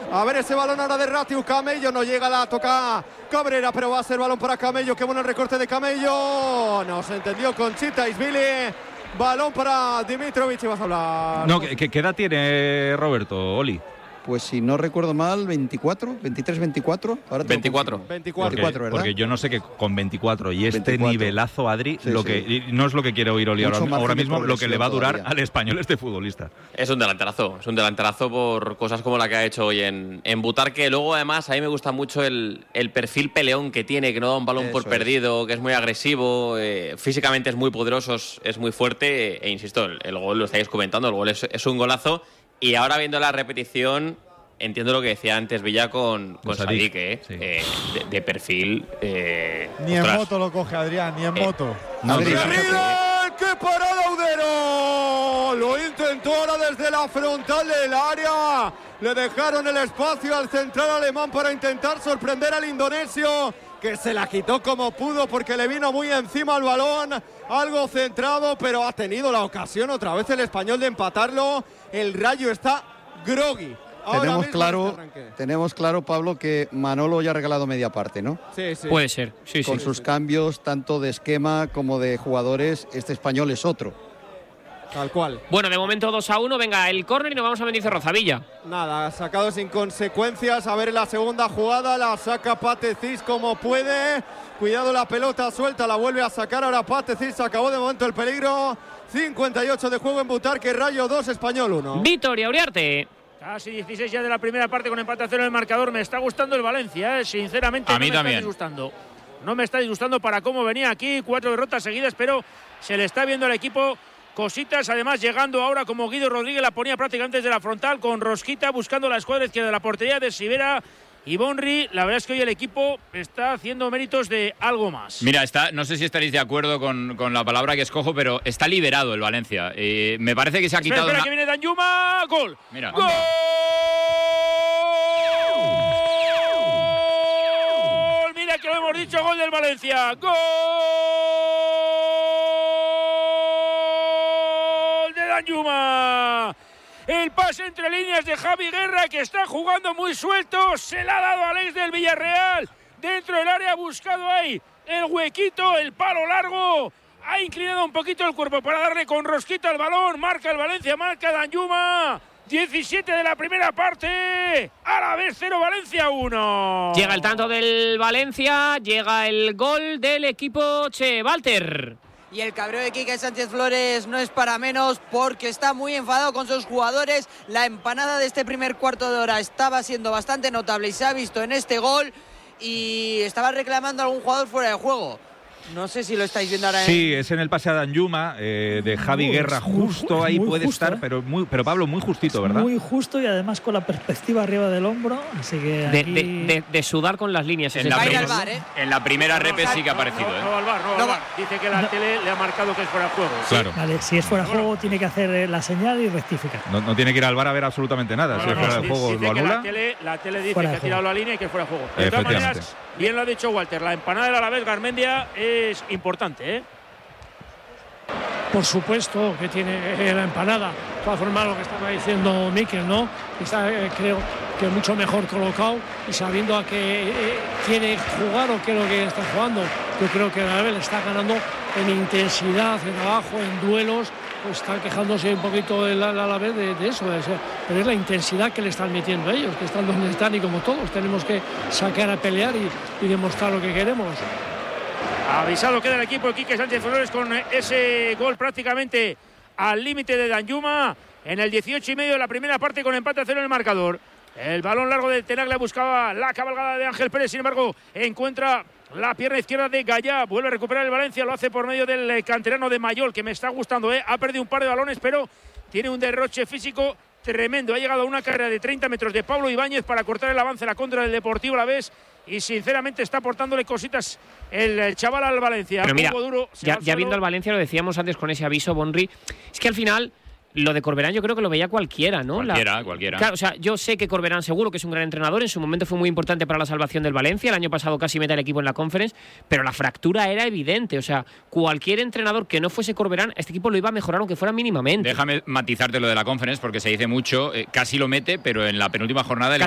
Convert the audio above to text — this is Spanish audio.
A ver ese balón ahora de Ratiu. Camello no llega, la toca Cabrera, pero va a ser balón para Camello. Qué bueno el recorte de Camello. No se entendió con Chita Isbili. Balón para Dimitrovic. Y vas a hablar. No, ¿qué edad tiene Roberto, Oli? Pues si no recuerdo mal, 24, 23, 24. Ahora 24. 24, ¿verdad? Porque yo no sé que con 24 y este 24. Nivelazo, Adri, Sí, que no es lo que quiere oír Oli ahora mismo, lo que le va a durar todavía al español este futbolista. Es un delanterazo por cosas como la que ha hecho hoy en Butarque. Luego, además, a mí me gusta mucho el perfil peleón que tiene, que no da un balón por perdido, que es muy agresivo, físicamente es muy poderoso, es muy fuerte, e insisto, el gol, lo estáis comentando, el gol es un golazo. Y ahora viendo la repetición, entiendo lo que decía antes Villa con Sadik, sí. De perfil. Ni en moto lo coge Adrián, ni en moto. ¡Qué parada, Udero! Lo intentó ahora desde la frontal del área. Le dejaron el espacio al central alemán para intentar sorprender al indonesio, que se la quitó como pudo porque le vino muy encima al balón. Algo centrado, pero ha tenido la ocasión otra vez el español de empatarlo. El Rayo está groggy. Tenemos claro, Pablo, que Manolo ya ha regalado media parte, ¿no? Sí. Puede ser, sí. Con sus cambios, tanto de esquema como de jugadores, este español es otro. Tal cual. Bueno, de momento 2-1, venga el córner y nos vamos a Mendizorroza, Villa. Nada, sacado sin consecuencias. A ver la segunda jugada, la saca Patecis como puede. Cuidado, la pelota suelta, la vuelve a sacar ahora Patecis. Acabó de momento el peligro. 58 de juego en Butarque, Rayo 2, Español 1. Vitoria, Uriarte. Casi 16 ya de la primera parte con empate a 0 en el marcador. Me está gustando el Valencia, sinceramente. A mí también. No me está disgustando para cómo venía aquí. 4 derrotas seguidas, pero se le está viendo al equipo cositas. Además, llegando ahora como Guido Rodríguez, la ponía prácticamente desde la frontal con Rosquita, buscando la escuadra izquierda de la portería de Sivera y Bonri. La verdad es que hoy el equipo está haciendo méritos de algo más. Mira, no sé si estaréis de acuerdo con la palabra que escojo, pero está liberado el Valencia. Me parece que se ha quitado... Espera, que viene Danjuma. ¡Gol! Mira. ¡Gol! Mira que lo hemos dicho, gol del Valencia. ¡Gol de Danjuma! El pase entre líneas de Javi Guerra, que está jugando muy suelto. Se la ha dado a Alex del Villarreal. Dentro del área ha buscado ahí el huequito, el palo largo. Ha inclinado un poquito el cuerpo para darle con Rosquita al balón. Marca el Valencia, marca Danjuma. 17 de la primera parte. A la vez 0, Valencia 1. Llega el tanto del Valencia, llega el gol del equipo Che Walter. Y el cabreo de Quique Sánchez Flores no es para menos, porque está muy enfadado con sus jugadores. La empanada de este primer cuarto de hora estaba siendo bastante notable y se ha visto en este gol, y estaba reclamando a algún jugador fuera de juego. No sé si lo estáis viendo ahora. Sí, es en el pase a Danjuma de Javi Guerra, justo ahí puede justo, estar, pero Pablo, muy justito, ¿verdad? Muy justo, y además con la perspectiva arriba del hombro, así que aquí... de sudar con las líneas. En la primera repe sí que ha aparecido. No al bar. Dice que la tele le ha marcado que es fuera de juego. Claro. Vale, si es fuera de juego tiene que hacer la señal y rectificar. No tiene que ir al bar a ver absolutamente nada. Si es fuera de juego lo anula. La tele dice que ha tirado la línea y que es fuera de juego. De todas maneras, bien lo ha dicho Walter, la empanada del Alavés Garmendia es importante, ¿eh? Por supuesto que tiene la empanada. De todas formas, lo que estaba diciendo Mikel, ¿no? Está, creo que mucho mejor colocado y sabiendo a qué quiere jugar o qué es lo que está jugando. Yo creo que el Alavés le está ganando en intensidad, en abajo, en duelos. Pues está quejándose un poquito el Alavés de eso, pero es la intensidad que le están metiendo ellos, que están donde están, y como todos tenemos que sacar a pelear y demostrar lo que queremos. Avisado queda el equipo de Quique Sánchez Flores con ese gol prácticamente al límite de Danjuma en el 18 y medio de la primera parte, con empate a 0 en el marcador. El balón largo de Tenaglia buscaba la cabalgada de Ángel Pérez, sin embargo encuentra la pierna izquierda de Gallá, vuelve a recuperar el Valencia, lo hace por medio del canterano de Mayol, que me está gustando, ha perdido un par de balones, pero tiene un derroche físico tremendo. Ha llegado a una carrera de 30 metros de Pablo Ibáñez para cortar el avance a la contra del Deportivo Alavés, y sinceramente está aportándole cositas el chaval al Valencia. Pero mira, ya viendo al Valencia, lo decíamos antes con ese aviso, Bonri, es que al final lo de Corberán yo creo que lo veía cualquiera, ¿no? Cualquiera. Claro, o sea, yo sé que Corberán seguro que es un gran entrenador, en su momento fue muy importante para la salvación del Valencia, el año pasado casi mete al equipo en la Conference, pero la fractura era evidente, o sea, cualquier entrenador que no fuese Corberán, este equipo lo iba a mejorar aunque fuera mínimamente. Déjame matizarte lo de la Conference, porque se dice mucho, casi lo mete, pero en la penúltima jornada el